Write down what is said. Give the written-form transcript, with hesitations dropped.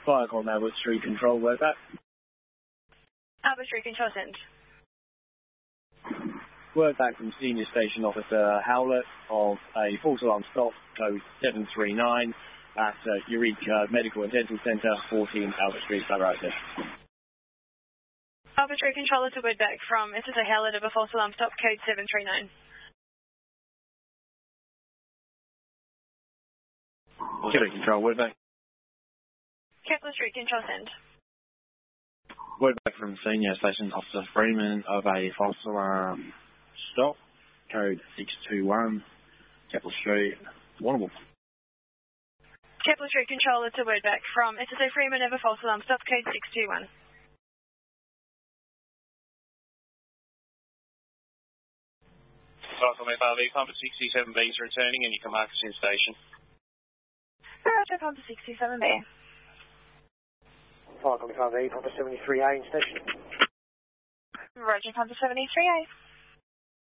Viacom Albert Street Control, word back. Albert Street Control, send. Word back from Senior Station Officer Howlett of a false alarm stop, code 739 at Eureka Medical and Dental Centre, 14 Albert Street, Ballarat. Albert Street Controller to word back from SSA Howlett of a false alarm stop, code 739. Street Control, word back. Kepler Street Control, send. Word back from Senior Station Officer Freeman of a false alarm stop, code 621, Kepler Street, Warrnambool. Kepler Street Controller to word back from SSA Freeman of a false alarm stop, code 621. Viacom FRV, Pumper 67B is returning and you can mark us in station. Roger, Pumper 67B. Viacom FRV, Pumper 73A in station. Roger, Pumper 73A.